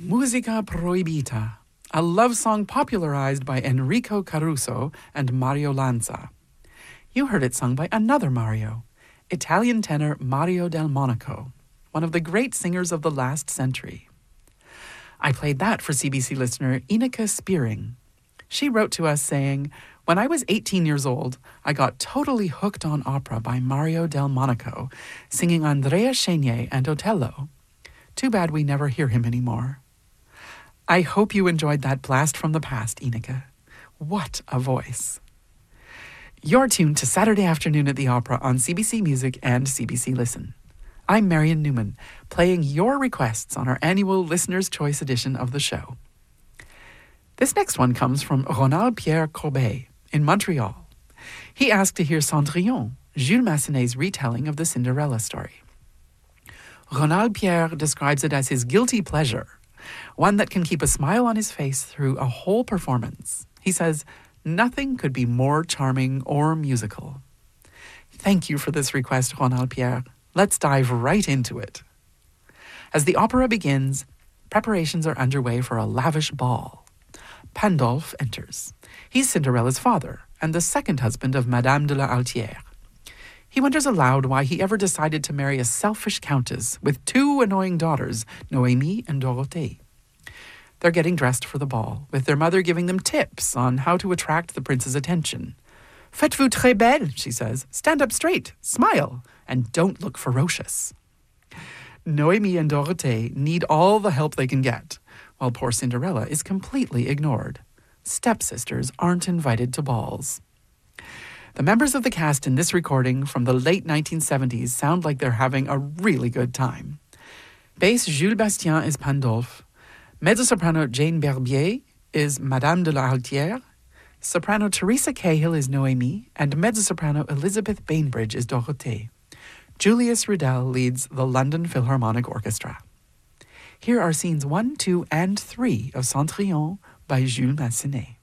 Musica Proibita, a love song popularized by Enrico Caruso and Mario Lanza. You heard it sung by another Mario, Italian tenor Mario del Monaco, one of the great singers of the last century. I played that for CBC listener Ineke Spearing. She wrote to us saying, "When I was 18 years old, I got totally hooked on opera by Mario del Monaco, singing Andrea Chenier and Otello. Too bad we never hear him anymore." I hope you enjoyed that blast from the past, Ineke. What a voice. You're tuned to Saturday Afternoon at the Opera on CBC Music and CBC Listen. I'm Marion Newman, playing your requests on our annual Listener's Choice edition of the show. This next one comes from Ronald Pierre Courbet in Montreal. He asked to hear Cendrillon, Jules Massenet's retelling of the Cinderella story. Ronald Pierre describes it as his guilty pleasure, one that can keep a smile on his face through a whole performance. He says, nothing could be more charming or musical. Thank you for this request, Ronald Pierre. Let's dive right into it. As the opera begins, preparations are underway for a lavish ball. Pandolf enters. He's Cinderella's father and the second husband of Madame de la Altière. He wonders aloud why he ever decided to marry a selfish countess with two annoying daughters, Noémie and Dorothée. They're getting dressed for the ball, with their mother giving them tips on how to attract the prince's attention. "Faites-vous très belle," she says. "Stand up straight, smile, and don't look ferocious." Noémie and Dorothée need all the help they can get, while poor Cinderella is completely ignored. Stepsisters aren't invited to balls. The members of the cast in this recording from the late 1970s sound like they're having a really good time. Bass Jules Bastien is Pandolf. Mezzo-soprano Jane Berbier is Madame de la Altière. Soprano Teresa Cahill is Noémie. And mezzo-soprano Elizabeth Bainbridge is Dorothée. Julius Riddell leads the London Philharmonic Orchestra. Here are scenes 1, 2, and 3 of Cendrillon by Jules Massenet.